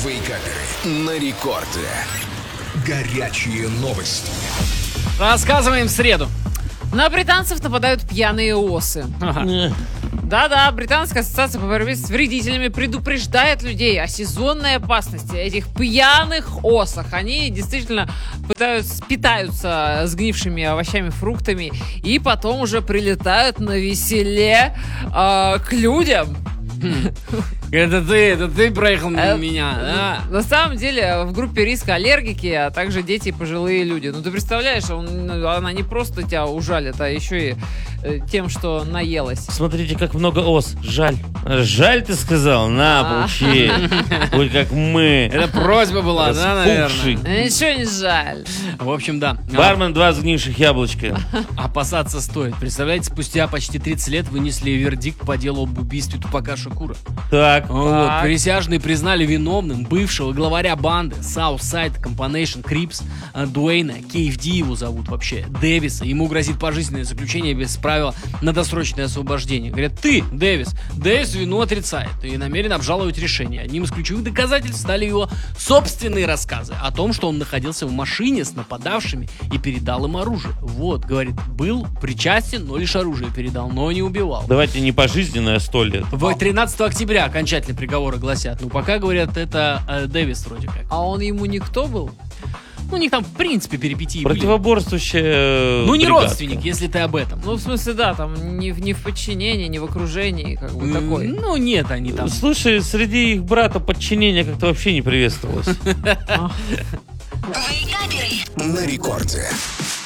Вейкаперы на рекорде. Горячие новости. Рассказываем в среду. На британцев нападают пьяные осы. Ага. Да-да, Британская ассоциация по борьбе с вредителями предупреждает людей о сезонной опасности этих пьяных осах. Они действительно питаются сгнившими овощами, фруктами и потом уже прилетают на веселе к людям. Это ты проехал мимо меня, да? На самом деле в группе риска аллергики, а также дети и пожилые люди. Ну ты представляешь, она не просто тебя ужалит, а еще и тем, что наелась. Смотрите, как много ос. Жаль. Жаль, ты сказал? На, получи. Будь как мы. Это просьба была, да, наверное? Ничего не жаль. В общем, да. Бармен, 2 сгнивших яблочка. Опасаться стоит. Представляете, спустя почти 30 лет вынесли вердикт по делу об убийстве Тупака Шакура. Так. Вот, присяжные признали виновным бывшего главаря банды Southside Combination Crips Дуэйна, KFD его зовут вообще, Дэвиса. Ему грозит пожизненное заключение без правила на досрочное освобождение. Говорят, ты, Дэвис вину отрицает и намерен обжаловать решение. Одним из ключевых доказательств стали его собственные рассказы о том, что он находился в машине с нападавшими и передал им оружие. Вот, говорит, был причастен, но лишь оружие передал, но не убивал. Давайте не пожизненное, 100 лет. 13 октября окончательные приговоры гласят. Ну, пока, говорят, это Дэвис вроде как. А он ему никто был? Ну, у них там, в принципе, перипетии были. Противоборствующая Ну, не бригадка. родственник, если ты об этом. Ну, в смысле, да, там не в подчинении, не в окружении, как бы такой. Ну, нет, они там... Слушай, среди их брата подчинение как-то вообще не приветствовалось. На рекорде.